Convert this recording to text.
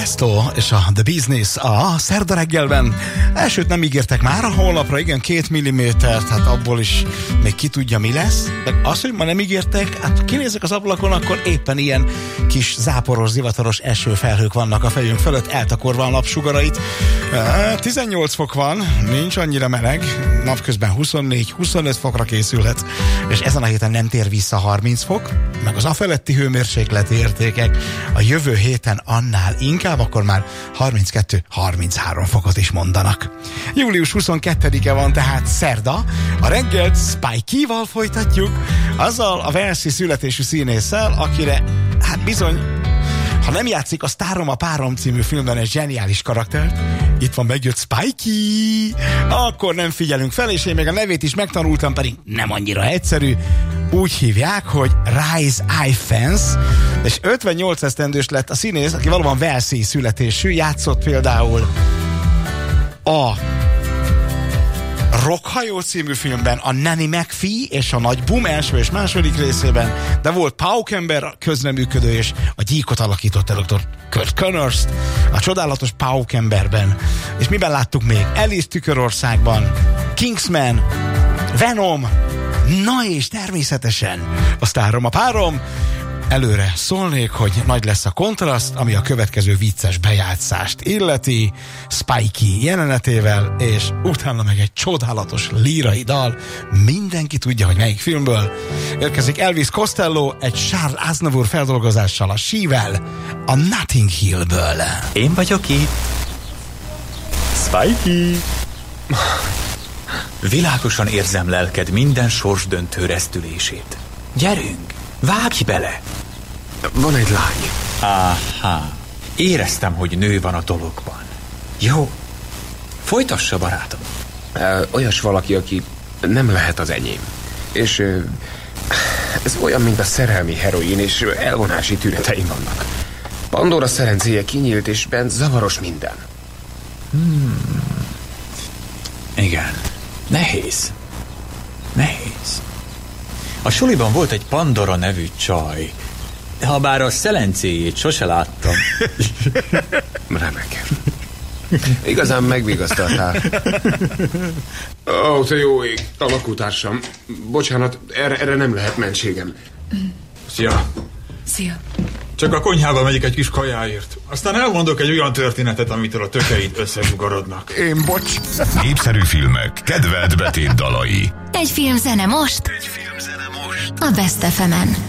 Tiesto és a The Business a szerda reggelben. Elsőt nem ígértek már a holnapra, igen, 2 millimétert, hát abból is még ki tudja, mi lesz. De az, hogy ma nem ígértek, hát kinézek az ablakon, akkor éppen ilyen kis záporos, zivataros esőfelhők vannak a fejünk fölött, eltakorva a napsugarait. 18 fok van, nincs annyira meleg, napközben 24-25 fokra készülhet, és ezen a héten nem tér vissza 30 fok, meg az afeletti hőmérsékleti értékek a jövő héten annál inkább, akkor már 32-33 fokot is mondanak. Július 22-e van tehát szerda, a reggelt Spikey-val folytatjuk, azzal a walesi születésű színésszel, akire hát bizony, ha nem játszik a Sztárom a párom című filmben egy zseniális karaktert, itt van megjött Spikey, akkor nem figyelünk fel, és én még a nevét is megtanultam, pedig nem annyira egyszerű. Úgy hívják, hogy Rhys Ifans, és 58 esztendős lett a színész, aki valóban walesi születésű, játszott például a Rockhajó című filmben, a Nanny McPhee és a Nagy Boom első és második részében, de volt Paukenber közreműködő, és a gyíkot alakította Dr. Kurt Connors a csodálatos Paukenberben. És miben láttuk még? Alice Tükörországban, Kingsman, Venom, na és természetesen a Sztárom a párom. Előre szólnék, hogy nagy lesz a kontraszt, ami a következő vicces bejátszást illeti, Spikey jelenetével, és utána meg egy csodálatos lírai dal, mindenki tudja, hogy melyik filmből. Érkezik Elvis Costello egy Charles Aznavour feldolgozással, a She-vel, a Notting Hill-ből. Én vagyok itt. Spikey! Világosan érzem lelked minden sorsdöntő rezdülését. Gyerünk, vágj bele! Van egy lány. Aha, éreztem, hogy nő van a dologban. Jó, folytassa, barátom. Olyas valaki, aki nem lehet az enyém. És ez olyan, mint a szerelmi heroin, és elvonási tüneteim vannak. Pandora szerencéje kinyílt, és bent zavaros minden. Igen, nehéz. A suliban volt egy Pandora nevű csaj, habár a szelencéjét sose láttam. Remek. Igazán megvigasztaltál. Ó, te jó ég, a lakótársam. Bocsánat, erre nem lehet mentségem. Szia. Szia. Csak a konyhába megyek egy kis kajáért. Aztán elmondok egy olyan történetet, amitől a tökeid összezsugarodnak. Én bocs. Népszerű filmek, kedvelt betét dalai. Egy filmzene most a Best FM-en.